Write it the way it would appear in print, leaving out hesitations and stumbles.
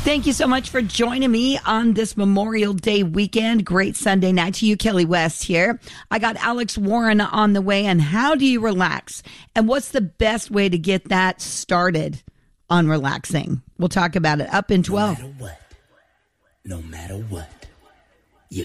Thank you so much for joining me on this Memorial Day weekend. Great Sunday night to you. Kelly West here. I got Alex Warren on the way. And how do you relax? And what's the best way to get that started on relaxing? We'll talk about it up in 12. No matter what.